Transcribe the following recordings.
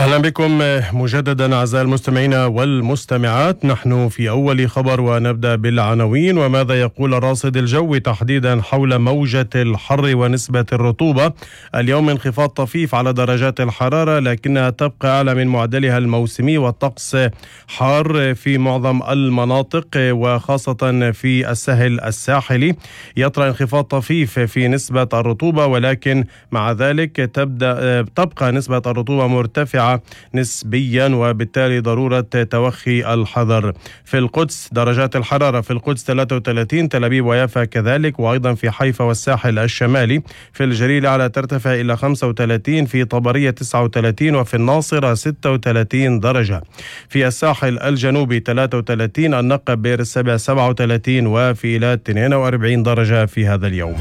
أهلا بكم مجددا أعزائي المستمعين والمستمعات. نحن في أول خبر ونبدأ بالعناوين. وماذا يقول الراصد الجوي تحديدا حول موجة الحر ونسبة الرطوبة؟ اليوم انخفاض طفيف على درجات الحرارة لكنها تبقى أعلى من معدلها الموسمي، والطقس حار في معظم المناطق وخاصة في السهل الساحلي. يطرأ انخفاض طفيف في نسبة الرطوبة، ولكن مع ذلك تبقى نسبة الرطوبة مرتفعة نسبيا، وبالتالي ضرورة توخي الحذر. في القدس درجات الحرارة في القدس 33، تل أبيب ويافا كذلك، وأيضا في حيفا والساحل الشمالي. في الجليل على ترتفع إلى 35، في طبرية 39، وفي الناصرة 36 درجة. في الساحل الجنوبي 33، النقب بئر السبع 37، وفي إيلات 42 درجة في هذا اليوم.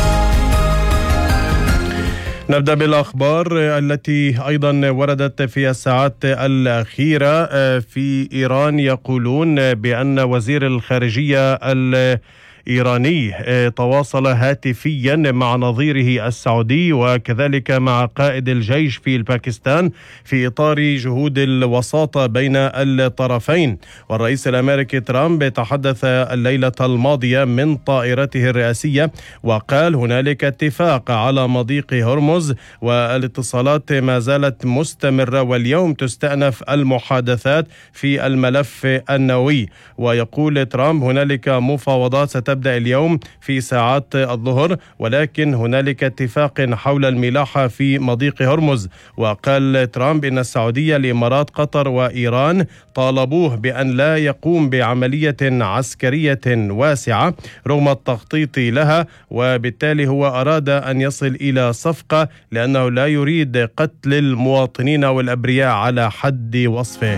نبدأ بالأخبار التي أيضا وردت في الساعات الأخيرة. في إيران يقولون بأن وزير الخارجية الإيراني تواصل هاتفيا مع نظيره السعودي وكذلك مع قائد الجيش في باكستان في إطار جهود الوساطة بين الطرفين. والرئيس الأمريكي ترامب تحدث الليلة الماضية من طائرته الرئاسية وقال هنالك اتفاق على مضيق هرمز والاتصالات ما زالت مستمرة، واليوم تستأنف المحادثات في الملف النووي. ويقول ترامب هنالك مفاوضات ستبدأ اليوم في ساعات الظهر، ولكن هنالك اتفاق حول الملاحة في مضيق هرمز. وقال ترامب إن السعودية، الإمارات، قطر وإيران طالبوه بأن لا يقوم بعملية عسكرية واسعة رغم التخطيط لها، وبالتالي هو أراد أن يصل إلى صفقة لأنه لا يريد قتل المواطنين والأبرياء على حد وصفه.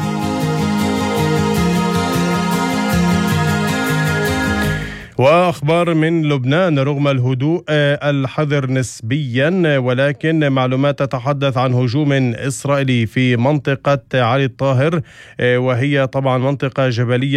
وأخبار من لبنان. رغم الهدوء الحذر نسبيا، ولكن معلومات تتحدث عن هجوم إسرائيلي في منطقة علي الطاهر، وهي طبعا منطقة جبلية